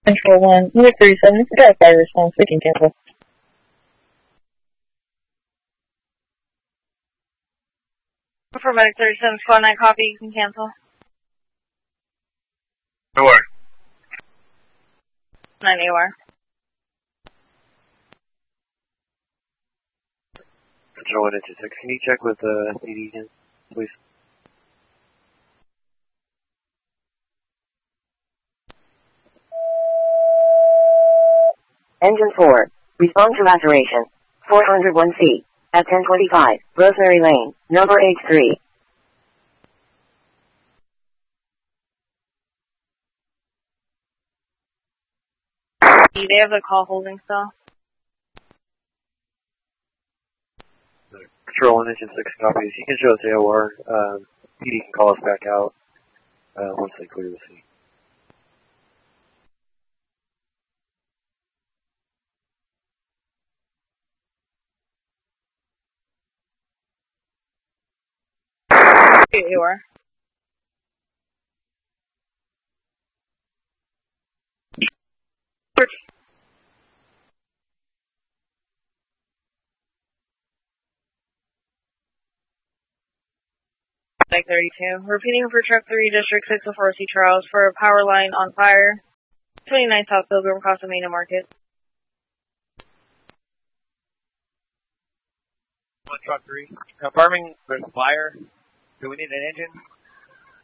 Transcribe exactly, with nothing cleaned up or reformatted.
Control one, Unit thirty-seven, if you got a fire response, we can cancel. For Medic thirty-seven, Squad nine, copy, you can cancel. Door. nine A O R. Control one into six, can you check with the uh, C D again, please? Engine four, respond to laceration, four hundred one C, at ten twenty-five, Rosemary Lane, number H three. They have the call holding still. Control one, engine six copies. You can show us A O R. Um, P D can call us back out uh, once they clear the scene. A O R. Medic thirty-two, repeating for truck three, District six oh four C Charles, for a power line on fire, twenty-nine South Pilgrim, Casa Mena Market. Truck three, confirming there's a fire. Do we need an engine?